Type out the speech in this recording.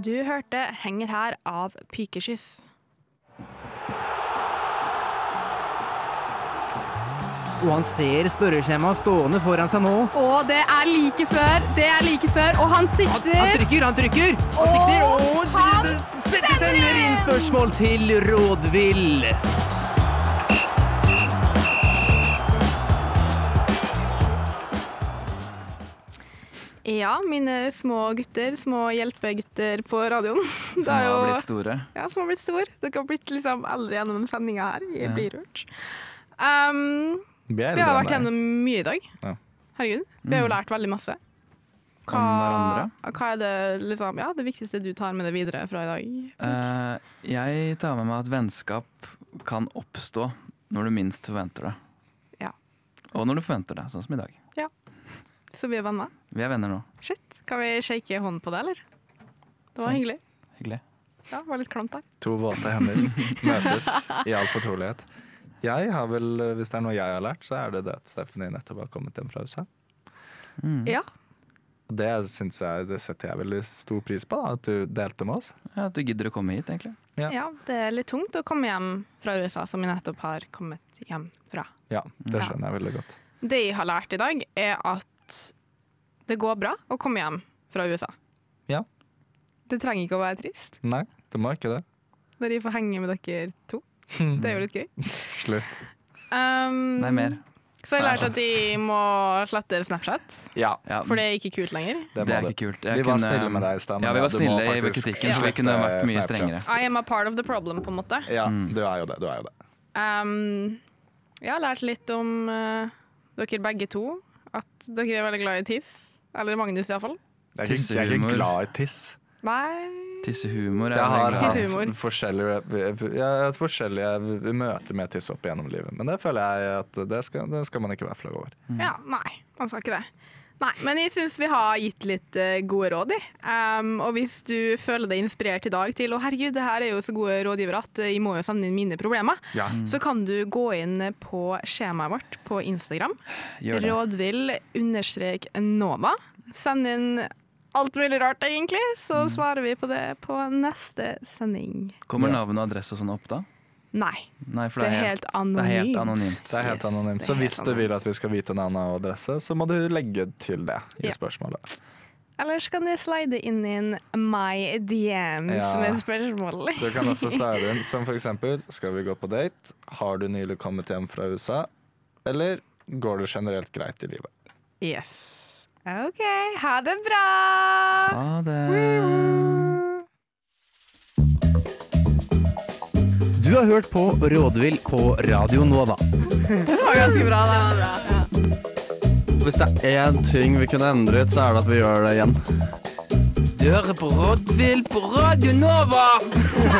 Du hørte Henger her av Pikekyss. Og han ser spørreskjemaet stående foran seg nå. Og det er like før, og han sikter. Han trykker! Han sikter, og det sender inn spørsmål til Rådvill. Ja, mine små gutter, små hjelpegutter på radioen. Som har blitt store. Ja, som har blitt stor. Dere har blitt liksom eldre gjennom den sendingen her. Jeg blir rørt. Vi har vært gjennom mye i dag. Ja. Herregud, vi har jo lært veldig masse. Om hverandre. Hva er det, liksom, det viktigste du tar med deg videre fra i dag? Jeg tar med meg at vennskap kan oppstå når du minst forventer det. Ja. Og når du forventer det, sånn som i dag. Ja. Så vi er venner. Vi er venner nå. Shit, kan vi shake hånden på det, eller? Det var Sånn. hyggelig. Hyggelig. Ja, det var litt klamt der. 2 våte hender møtes i all fortrolighet. Jeg har vel, hvis det er noe jeg har lært, så er det at Stephanie nettopp har kommet hjem fra USA. Ja. Det setter jeg veldig stor pris på, da, at du delte med oss. Ja, at du gidder å komme hit, egentlig. Ja, det er litt tungt å komme hjem fra USA, som jeg nettopp har kommet hjem fra. Ja, det skjønner jeg veldig godt. Det jeg har lært i dag, er at det går bra å komme hjem fra USA. Ja. Det trenger ikke å være trist. Nei, det må ikke det. Når jeg får henge med dere 2. Det er jo litt gøy. Slutt. Nei, mer. Så jeg har lært at de må slette Snapchat, Ja, for det er ikke kult lenger. Det er ikke kult. Vi var stille med deg i stedet. Ja, vi var snille i kritikken, så vi kunne vært mye strengere. I am a part of the problem, på en måte. Ja, du er jo det. Jeg har lært litt om dere begge 2, at dere er veldig glad i tiss. Eller Magnus i hvert fall. Jeg er ikke glad i tiss. Nei. Tissehumor er Jeg har Tissehumor. hatt forskjellige møter med tiss opp gjennom livet. Men det føler jeg at det skal man ikke være flau over. Ja, nei, man skal ikke det. Nei, men jeg synes vi har gitt litt gode råd i. Og hvis du føler deg inspirert i dag til, herregud, det her er jo så gode rådgiver at jeg må jo sende inn mine problemer, så kan du gå inn på skjemaet vårt på Instagram. Rådvill_Nova. Send inn alt mulig rart egentlig, så svarer vi på det på neste sending. Kommer navn og adresse og sånn opp da? Nei, For det er helt anonymt. Det er helt anonymt. Det er helt anonymt. Så hvis du vil at vi skal vite navn og adresse, så må du legge til det i spørsmålet. Ellers kan du slide inn my DMs med spørsmål. Du kan også slide inn, som for eksempel, skal vi gå på date? Har du nylig kommet hjem fra USA? Eller går det generelt greit i livet? Yes. Ok, ha det bra! Ha det! Du har hørt på Rådvill på Radio Nova. Det var ganske bra, det var bra. Ja. Hvis det er en ting vi kunne endret, så er det at vi gjør det igjen. Du hører på Rådvill på Radio Nova!